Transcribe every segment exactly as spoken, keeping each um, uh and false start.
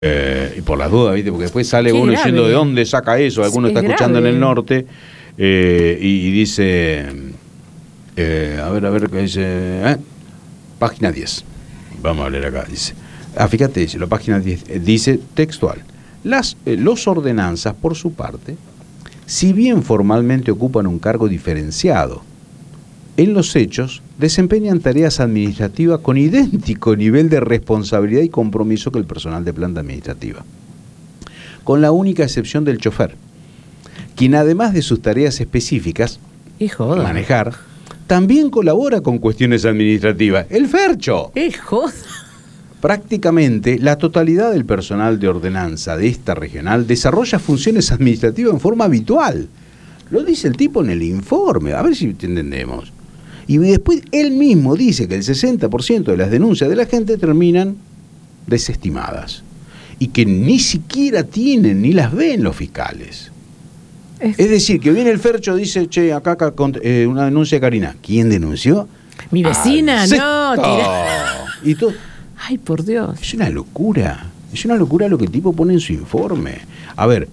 Eh, y por las dudas, ¿viste? Porque después sale Qué uno grave. diciendo de dónde saca eso. Alguno Sí, está es escuchando grave. en el norte eh, y, y dice, eh, a ver, a ver, ¿qué dice? ¿Eh? Página diez. Vamos a leer acá, dice. Ah, fíjate, dice, la página diez, eh, dice textual. Las, eh, los ordenanzas, por su parte, si bien formalmente ocupan un cargo diferenciado, en los hechos desempeñan tareas administrativas con idéntico nivel de responsabilidad y compromiso que el personal de planta administrativa, con la única excepción del chofer, quien además de sus tareas específicas, Hijo de... manejar, también colabora con cuestiones administrativas. ¡El Fercho! Hijo. Prácticamente la totalidad del personal de ordenanza de esta regional desarrolla funciones administrativas en forma habitual. Lo dice el tipo en el informe, a ver si entendemos. Y después él mismo dice que el sesenta por ciento de las denuncias de la gente terminan desestimadas y que ni siquiera tienen ni las ven los fiscales. Es, es decir, que viene el Fercho, dice, che, acá, acá eh, una denuncia de Karina. ¿Quién denunció? Mi vecina, ¡Al no, tira. Y todo. Ay, por Dios. Es una locura. Es una locura lo que el tipo pone en su informe. A ver,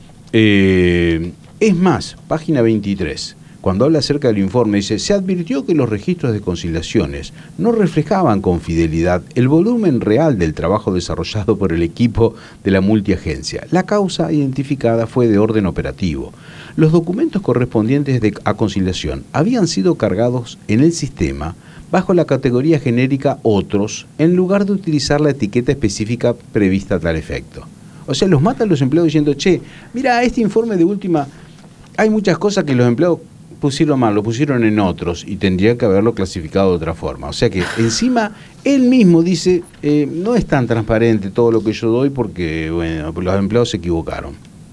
eh, es más, página veintitrés. Cuando habla acerca del informe, dice, se advirtió que los registros de conciliaciones no reflejaban con fidelidad el volumen real del trabajo desarrollado por el equipo de la multiagencia. La causa identificada fue de orden operativo. Los documentos correspondientes de, a conciliación habían sido cargados en el sistema bajo la categoría genérica Otros, en lugar de utilizar la etiqueta específica prevista a tal efecto. O sea, los matan los empleados diciendo, che, mira, este informe de última, hay muchas cosas que los empleados pusieron mal, lo pusieron en Otros y tendrían que haberlo clasificado de otra forma. O sea que encima él mismo dice, eh, no es tan transparente todo lo que yo doy porque, bueno, los empleados se equivocaron.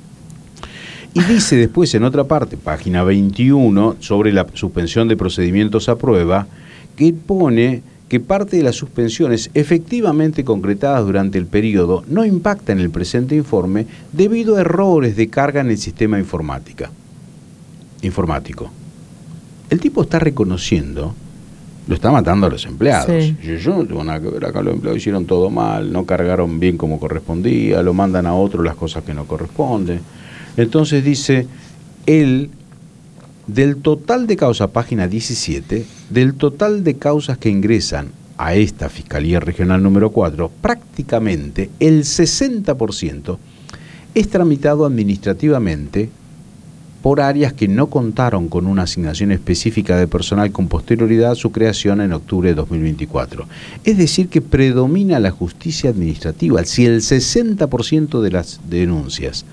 Y dice después en otra parte, página veintiuno, sobre la suspensión de procedimientos a prueba, que pone que parte de las suspensiones efectivamente concretadas durante el periodo no impacta en el presente informe debido a errores de carga en el sistema informática. informático. El tipo está reconociendo, lo está matando a los empleados. Sí. Yo, yo no tengo nada que ver acá, los empleados hicieron todo mal, no cargaron bien como correspondía, lo mandan a otro las cosas que no corresponden. Entonces dice, él, del total de causas, página diecisiete, del total de causas que ingresan a esta Fiscalía Regional número cuatro, prácticamente el sesenta por ciento es tramitado administrativamente por áreas que no contaron con una asignación específica de personal con posterioridad a su creación en octubre de dos mil veinticuatro. Es decir, que predomina la justicia administrativa. Si el sesenta por ciento de las denuncias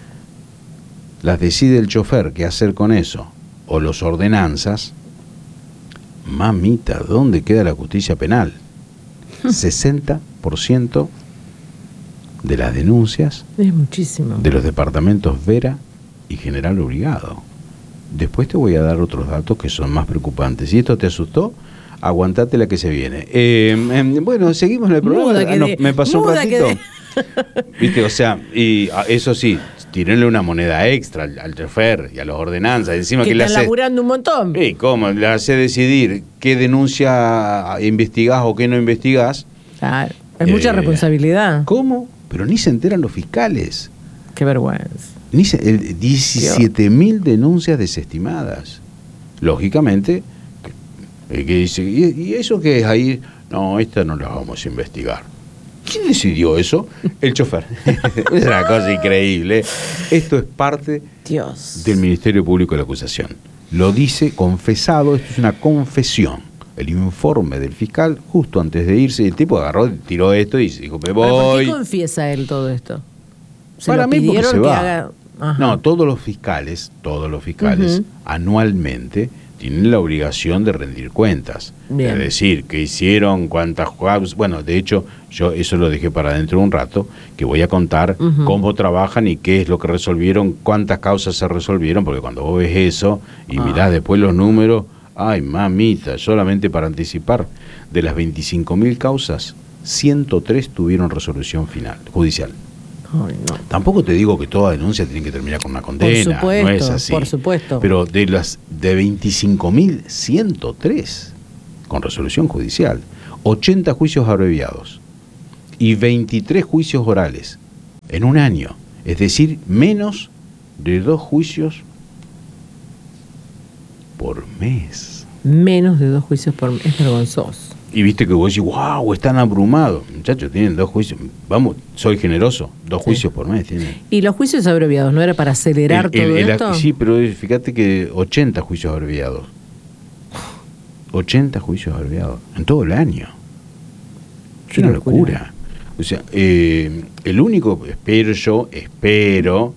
las decide el chofer qué hacer con eso, o los ordenanzas, mamita, ¿dónde queda la justicia penal? sesenta por ciento de las denuncias es muchísimo. De los departamentos Vera y General Obligado. Después te voy a dar otros datos que son más preocupantes. ¿Y esto te asustó? Aguantate la que se viene. Eh, eh, bueno, seguimos en el programa. Ah, no, me pasó un ratito. ¿Viste? O sea, y eso sí, tírenle una moneda extra al, al chofer y a los ordenanzas. Encima que, que le hace, laburando un montón. ¿Y cómo? Le hace decidir qué denuncia investigás o qué no investigás. Claro, es eh, mucha responsabilidad. ¿Cómo? Pero ni se enteran los fiscales. Qué vergüenza. Ni se, el, diecisiete mil denuncias desestimadas. Lógicamente, que, que dice, ¿y, ¿y eso qué es ahí? No, esta no la vamos a investigar. ¿Quién decidió eso? El chofer. Es una cosa increíble. Esto es parte Dios. del Ministerio Público de la Acusación. Lo dice confesado, esto es una confesión. El informe del fiscal, justo antes de irse, el tipo agarró, tiró esto y dijo, me voy. ¿Por qué confiesa él todo esto? ¿Se Para lo mí porque se que va. Haga... No, todos los fiscales, todos los fiscales, uh-huh. anualmente tienen la obligación de rendir cuentas. Bien. Es decir, qué hicieron, cuántas causas. Bueno, de hecho, yo eso lo dejé para dentro de un rato, que voy a contar uh-huh. cómo trabajan y qué es lo que resolvieron, cuántas causas se resolvieron, porque cuando vos ves eso y ah. mirás después los números, ay, mamita, solamente para anticipar, de las veinticinco mil causas, ciento tres tuvieron resolución final, judicial. Ay, no. Tampoco te digo que toda denuncia tiene que terminar con una condena, por supuesto, no es así. Por supuesto. Pero de las de veinticinco mil, ciento tres con resolución judicial, ochenta juicios abreviados y veintitrés juicios orales. En un año. Es decir, menos de dos juicios por mes. Menos de dos juicios por mes. Es vergonzoso. Y viste que vos decís, wow, están abrumados. Muchachos, tienen dos juicios. Vamos, soy generoso. Dos sí. juicios por mes tienen. ¿Y los juicios abreviados no era para acelerar el, todo el, el, esto? Sí, pero fíjate que ochenta juicios abreviados. ochenta juicios abreviados. En todo el año. Es una locura. locura. O sea, eh, el único, espero yo, espero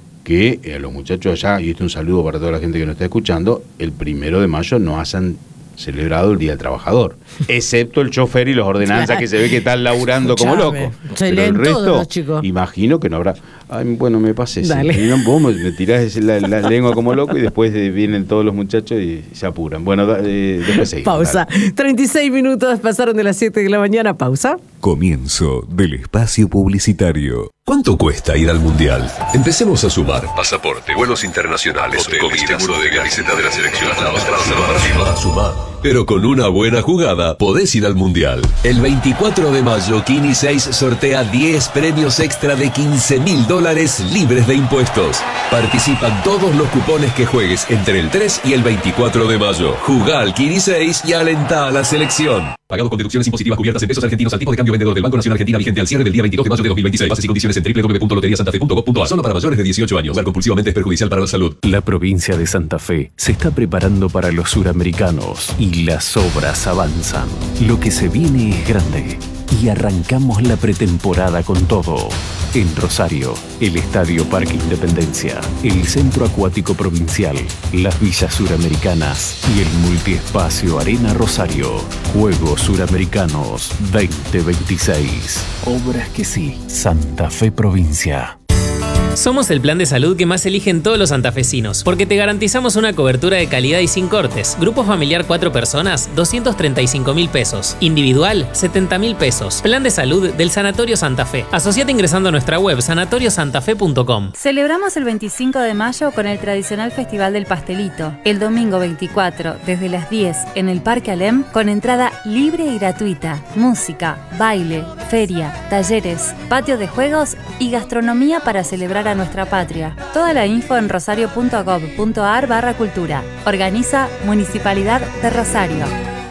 que a los muchachos allá, y esto es un saludo para toda la gente que nos está escuchando, el primero de mayo no hayan celebrado el Día del Trabajador, excepto el chofer y los ordenanzas que se ve que están laburando como locos. Se Pero el resto, todos, chicos. Imagino que no habrá. Ay, bueno, me pasé. Dale. No, vos me tirás la, la lengua como loco y después vienen todos los muchachos y se apuran. Bueno, eh, después seguimos. Pausa. Dale. treinta y seis minutos pasaron de las siete de la mañana. Pausa. Comienzo del espacio publicitario. ¿Cuánto cuesta ir al Mundial? Empecemos a sumar. Pasaporte, vuelos internacionales, hotel, comida, seguro de camiseta de la selección. Para sumar, sumar, sumar. Pero con una buena jugada podés ir al Mundial. El veinticuatro de mayo, Kini seis sortea diez premios extra de quince mil dólares libres de impuestos. Participan todos los cupones que juegues entre el tres y el veinticuatro de mayo. Jugá al Kini seis y alentá a la selección. Pagado con deducciones impositivas cubiertas en pesos argentinos al tipo de cambio vendedor del Banco Nacional Argentina vigente al cierre del día veintidós de mayo de dos mil veintiséis. Bases y condiciones en doble u doble u doble u punto lotería santa fe punto gov punto a r. Solo para mayores de dieciocho años. Jugar compulsivamente es perjudicial para la salud. La provincia de Santa Fe se está preparando para los suramericanos y las obras avanzan. Lo que se viene es grande y arrancamos la pretemporada con todo. En Rosario, el Estadio Parque Independencia, el Centro Acuático Provincial, las Villas Suramericanas y el Multiespacio Arena Rosario. Juegos Suramericanos veinte veintiséis. Obras que sí. Santa Fe Provincia. Somos el plan de salud que más eligen todos los santafesinos, porque te garantizamos una cobertura de calidad y sin cortes. Grupo familiar cuatro personas, doscientos treinta y cinco mil pesos. Individual, setenta mil pesos. Plan de salud del Sanatorio Santa Fe. Asociate ingresando a nuestra web sanatorio santa fe punto com. Celebramos el veinticinco de mayo con el tradicional Festival del Pastelito. El domingo veinticuatro, desde las diez, en el Parque Alem, con entrada libre y gratuita. Música, baile, feria, talleres, patio de juegos y gastronomía para celebrar a nuestra patria. Toda la info en rosario punto gov punto a r barra cultura. Organiza Municipalidad de Rosario.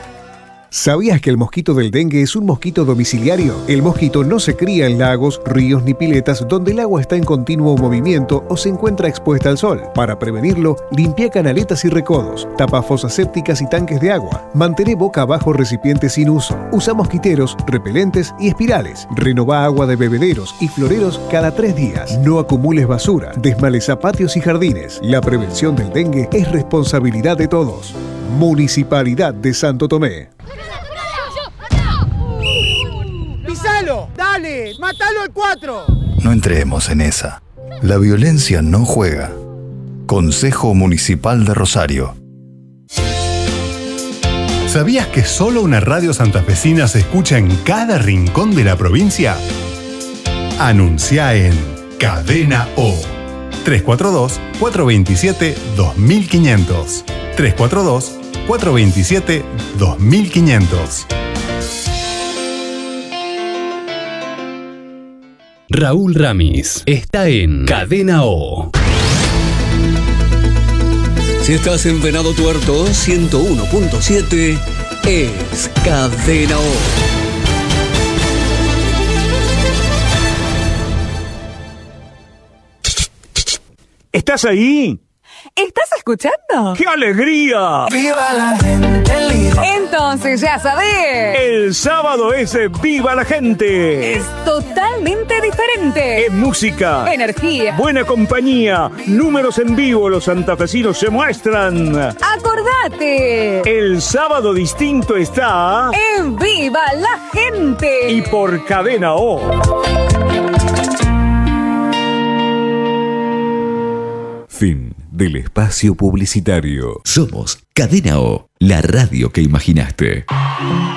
¿Sabías que el mosquito del dengue es un mosquito domiciliario? El mosquito no se cría en lagos, ríos ni piletas donde el agua está en continuo movimiento o se encuentra expuesta al sol. Para prevenirlo, limpia canaletas y recodos, tapa fosas sépticas y tanques de agua, mantén boca abajo recipientes sin uso, usa mosquiteros, repelentes y espirales, renová agua de bebederos y floreros cada tres días. No acumules basura, desmaleza patios y jardines. La prevención del dengue es responsabilidad de todos. Municipalidad de Santo Tomé. ¡Pisalo! ¡Dale! ¡Mátalo al cuatro! No entremos en esa. La violencia no juega. Consejo Municipal de Rosario. ¿Sabías que solo una radio santafesina se escucha en cada rincón de la provincia? Anuncia en Cadena O. tres cuatro dos, cuatro dos siete, dos mil quinientos. tres cuatro dos, cuatro dos siete, dos mil quinientos. Raúl Ramis está en Cadena O. Si estás en Venado Tuerto, ciento uno punto siete es Cadena O. ¿Estás ahí? ¿Estás escuchando? ¡Qué alegría! ¡Viva la gente linda! Entonces ya sabés. El sábado es Viva la Gente. Es totalmente diferente. Es música. Energía. Buena compañía. Números en vivo. Los santafesinos se muestran. ¡Acordate! El sábado distinto está... ¡En Viva la Gente! Y por Cadena O. Fin del espacio publicitario. Somos Cadena O, la radio que imaginaste.